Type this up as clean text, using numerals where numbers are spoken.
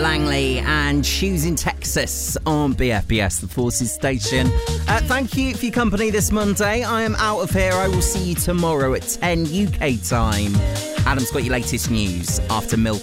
Langley and Shoes in Texas on BFBS, the Forces station. Thank you for your company this Monday. I am out of here. I will see you tomorrow at 10 UK time. Adam's got your latest news after Milk